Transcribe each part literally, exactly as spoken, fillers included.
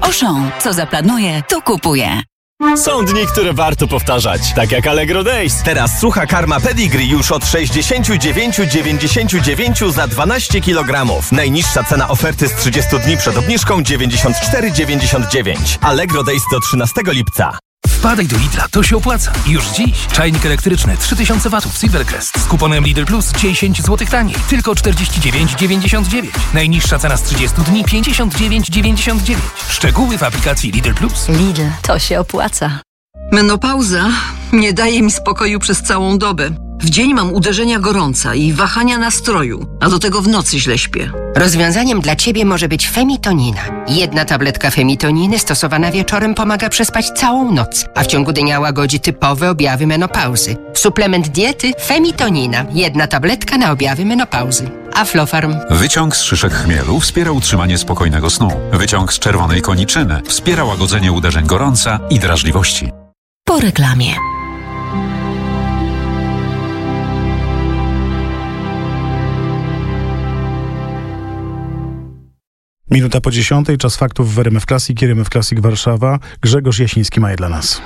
Auchan. Co zaplanuje, to kupuje. Są dni, które warto powtarzać, tak jak Allegro Days. Teraz sucha karma Pedigree już od sześćdziesiąt dziewięć dziewięćdziesiąt dziewięć za dwanaście kilogramów. Najniższa cena oferty z trzydziestu dni przed obniżką dziewięćdziesiąt cztery dziewięćdziesiąt dziewięć. Allegro Days do trzynastego lipca. Wpadaj do Lidla, to się opłaca. Już dziś. Czajnik elektryczny trzy tysiące watów Silvercrest z kuponem Lidl Plus dziesięć złotych taniej. Tylko czterdzieści dziewięć dziewięćdziesiąt dziewięć. Najniższa cena z trzydziestu dni pięćdziesiąt dziewięć dziewięćdziesiąt dziewięć. Szczegóły w aplikacji Lidl Plus. Lidl, to się opłaca. Menopauza nie daje mi spokoju przez całą dobę. W dzień mam uderzenia gorąca i wahania nastroju, a do tego w nocy źle śpię. Rozwiązaniem dla Ciebie może być Femitonina. Jedna tabletka Femitoniny stosowana wieczorem pomaga przespać całą noc, a w ciągu dnia łagodzi typowe objawy menopauzy. Suplement diety Femitonina. Jedna tabletka na objawy menopauzy. Aflofarm. Wyciąg z szyszek chmielu wspiera utrzymanie spokojnego snu. Wyciąg z czerwonej koniczyny wspiera łagodzenie uderzeń gorąca i drażliwości. Po reklamie. Minuta po dziesiątej, czas faktów w R M F Classic, R M F Classic Warszawa. Grzegorz Jasiński ma je dla nas.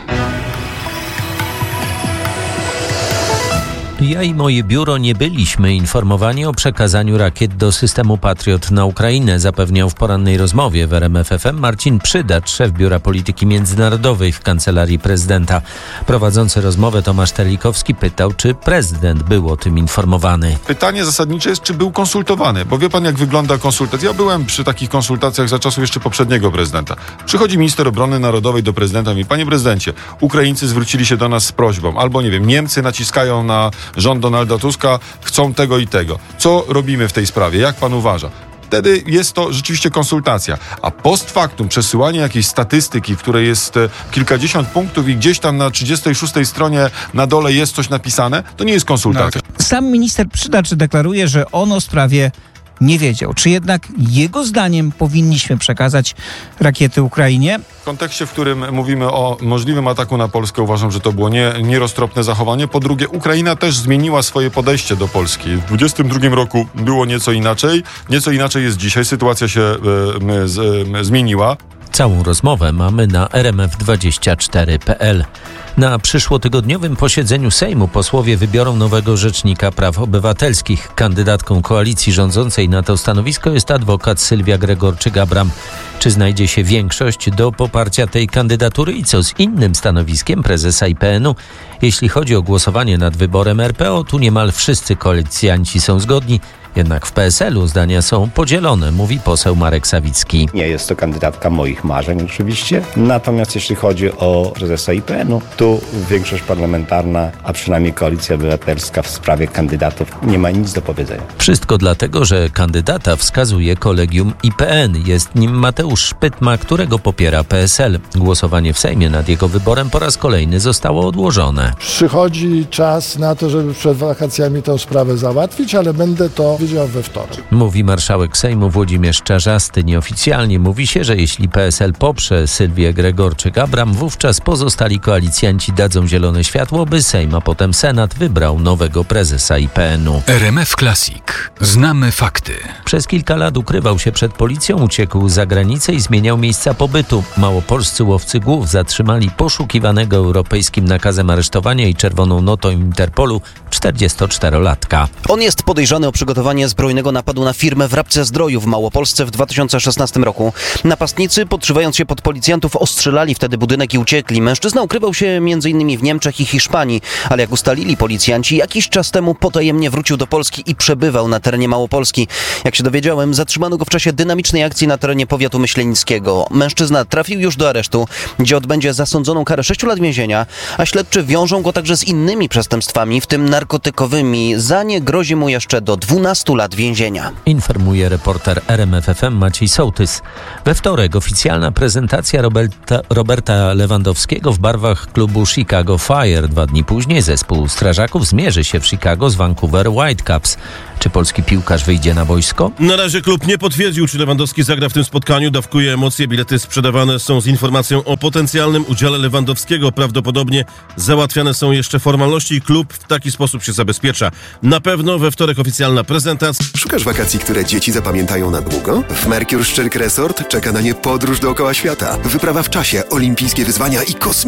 Ja i moje biuro nie byliśmy informowani o przekazaniu rakiet do systemu Patriot na Ukrainę, zapewniał w porannej rozmowie w R M F F M Marcin Przydacz, szef Biura Polityki Międzynarodowej w Kancelarii Prezydenta. Prowadzący rozmowę Tomasz Terlikowski pytał, czy prezydent był o tym informowany. Pytanie zasadnicze jest, czy był konsultowany, bo wie pan, jak wygląda konsultacja. Ja byłem przy takich konsultacjach za czasów jeszcze poprzedniego prezydenta. Przychodzi minister obrony narodowej do prezydenta i mówi: panie prezydencie, Ukraińcy zwrócili się do nas z prośbą, albo nie wiem, Niemcy naciskają na rząd Donalda Tuska, chcą tego i tego. Co robimy w tej sprawie? Jak pan uważa? Wtedy jest to rzeczywiście konsultacja. A post factum, przesyłanie jakiejś statystyki, w której jest kilkadziesiąt punktów i gdzieś tam na trzydziestej szóstej stronie na dole jest coś napisane, to nie jest konsultacja. Sam minister Przydacz deklaruje, że on o sprawie nie wiedział. Czy jednak jego zdaniem powinniśmy przekazać rakiety Ukrainie? W kontekście, w którym mówimy o możliwym ataku na Polskę, uważam, że to było nie, nieroztropne zachowanie. Po drugie, Ukraina też zmieniła swoje podejście do Polski. W dwudziestym drugim roku było nieco inaczej. Nieco inaczej jest dzisiaj. Sytuacja się y, z, y, zmieniła. Całą rozmowę mamy na R M F dwadzieścia cztery kropka p l. Na przyszłotygodniowym posiedzeniu Sejmu posłowie wybiorą nowego rzecznika praw obywatelskich. Kandydatką koalicji rządzącej na to stanowisko jest adwokat Sylwia Gregorczyk-Abram. Czy znajdzie się większość do poparcia tej kandydatury i co z innym stanowiskiem prezesa I P N u? Jeśli chodzi o głosowanie nad wyborem R P O, tu niemal wszyscy koalicjanci są zgodni. Jednak w P S L u zdania są podzielone, mówi poseł Marek Sawicki. Nie jest to kandydatka moich marzeń oczywiście, natomiast jeśli chodzi o prezesa I P N u, tu większość parlamentarna, a przynajmniej Koalicja Obywatelska w sprawie kandydatów nie ma nic do powiedzenia. Wszystko dlatego, że kandydata wskazuje Kolegium I P N. Jest nim Mateusz Szpytma, którego popiera P S L. Głosowanie w Sejmie nad jego wyborem po raz kolejny zostało odłożone. Przychodzi czas na to, żeby przed wakacjami tę sprawę załatwić, ale będę to we wtorek. Mówi marszałek Sejmu Włodzimierz Czarzasty. Nieoficjalnie mówi się, że jeśli P S L poprze Sylwię Gregorczyk-Abram, wówczas pozostali koalicjanci dadzą zielone światło, by Sejm, a potem Senat wybrał nowego prezesa I P N u. R M F Classic. Znamy fakty. Przez kilka lat ukrywał się przed policją, uciekł za granicę i zmieniał miejsca pobytu. Małopolscy łowcy głów zatrzymali poszukiwanego europejskim nakazem aresztowania i czerwoną notą Interpolu czterdziestoczterolatka. On jest podejrzany o przygotowanie zbrojnego napadu na firmę w Rabce Zdroju w Małopolsce w dwa tysiące szesnastym roku. Napastnicy, podszywając się pod policjantów, ostrzelali wtedy budynek i uciekli. Mężczyzna ukrywał się między innymi w Niemczech i Hiszpanii, ale jak ustalili policjanci, jakiś czas temu potajemnie wrócił do Polski i przebywał na terenie Małopolski. Jak się dowiedziałem, zatrzymano go w czasie dynamicznej akcji na terenie powiatu myślenickiego. Mężczyzna trafił już do aresztu, gdzie odbędzie zasądzoną karę sześciu lat więzienia, a śledczy wiążą go także z innymi przestępstwami, w tym narkotykowymi. Za nie grozi mu jeszcze do dwunastu lat więzienia. Informuje reporter R M F F M Maciej Sołtys. We wtorek oficjalna prezentacja Roberta, Roberta Lewandowskiego w barwach klubu Chicago Fire. Dwa dni później zespół strażaków zmierzy się w Chicago z Vancouver Whitecaps. Czy polski piłkarz wyjdzie na boisko? Na razie klub nie potwierdził, czy Lewandowski zagra w tym spotkaniu. Dawkuje emocje. Bilety sprzedawane są z informacją o potencjalnym udziale Lewandowskiego. Prawdopodobnie załatwiane są jeszcze formalności i klub w taki sposób się zabezpiecza. Na pewno we wtorek oficjalna prezentacja. Szukasz wakacji, które dzieci zapamiętają na długo? W Mercure Szczyrk Resort czeka na nie podróż dookoła świata. Wyprawa w czasie, olimpijskie wyzwania i kosmiczne